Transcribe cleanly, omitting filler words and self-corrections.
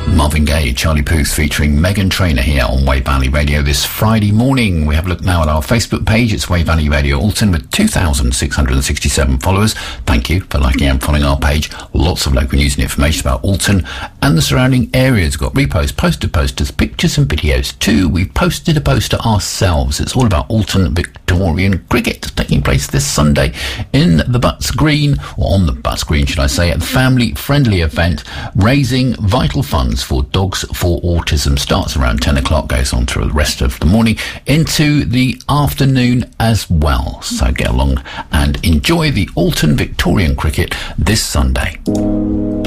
Marvin Gaye, Charlie Puth featuring Megan Trainor here on Wave Valley Radio this Friday morning. We have a look now at our Facebook page. It's Wave Valley Radio Alton with 2,667 followers. Thank you for liking and following our page. Lots of local news and information about Alton and the surrounding areas. We've got reposts, posted posters, pictures and videos too. We've posted a poster ourselves. It's all about Alton Victorian cricket taking place this Sunday in the Butts Green, or on the Butts Green should I say, at the family-friendly event raising vital funds for Dogs for Autism. Starts around 10 o'clock, goes on through the rest of the morning into the afternoon as well. So get along and enjoy the Alton Victorian cricket this Sunday.